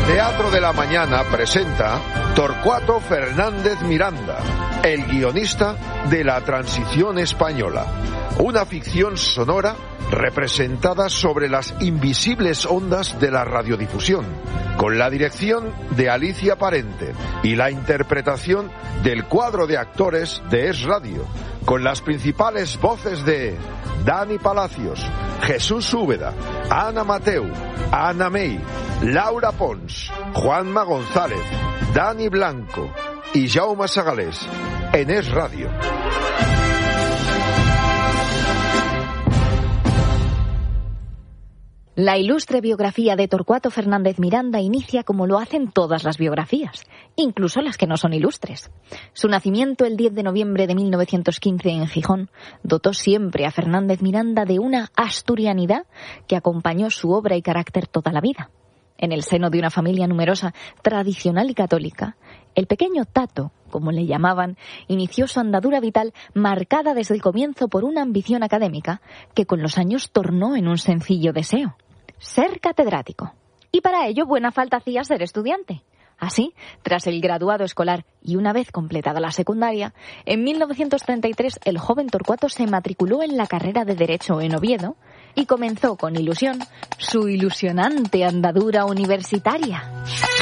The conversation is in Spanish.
Teatro de la Mañana presenta Torcuato Fernández Miranda, el guionista de la transición española. Una ficción sonora representada sobre las invisibles ondas de la radiodifusión, con la dirección de Alicia Parente y la interpretación del cuadro de actores de Es Radio, con las principales voces de Dani Palacios, Jesús Úbeda, Ana Mateu, Ana May, Laura Pons, Juanma González, Dani Blanco y Jaume Sagalés en Es Radio. La ilustre biografía de Torcuato Fernández Miranda inicia como lo hacen todas las biografías, incluso las que no son ilustres. Su nacimiento el 10 de noviembre de 1915 en Gijón dotó siempre a Fernández Miranda de una asturianidad que acompañó su obra y carácter toda la vida. En el seno de una familia numerosa, tradicional y católica, el pequeño Tato, como le llamaban, inició su andadura vital marcada desde el comienzo por una ambición académica que con los años tornó en un sencillo deseo: ser catedrático. Y para ello buena falta hacía ser estudiante. Así, tras el graduado escolar y una vez completada la secundaria, en 1933 el joven Torcuato se matriculó en la carrera de Derecho en Oviedo y comenzó con ilusión su ilusionante andadura universitaria.